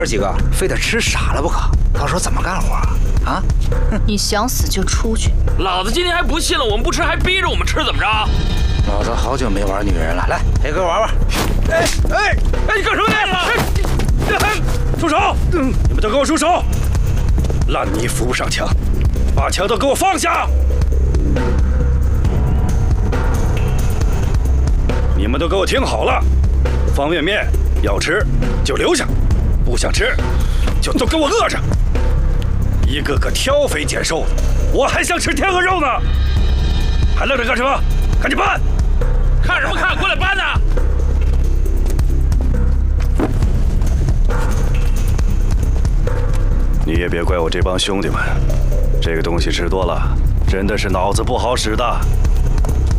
哥几个非得吃傻了不可，到时候怎么干活啊？ 你想死就出去！ 老子今天还不信了，我们不吃还逼着我们吃，怎么着？ 老子好久没玩女人了，来陪哥玩玩。 哎，你干什么呢？ 住手！你们都给我住手！烂泥扶不上墙，把枪都给我放下！你们都给我听好了，方便面要吃就留下，不想吃就都给我饿着。一个个挑肥拣瘦的，我还想吃天鹅肉呢！还愣着干什么？赶紧搬！ 看什么看？过来搬呐！ 你也别怪我这帮兄弟们，这个东西吃多了，真的是脑子不好使的。